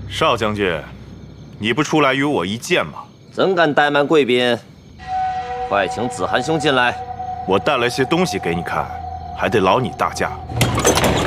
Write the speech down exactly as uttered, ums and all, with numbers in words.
少将军，你不出来与我一见吗？ 怎敢怠慢贵宾？快请子涵兄进来。 我带了些东西给你看，还得劳你大驾。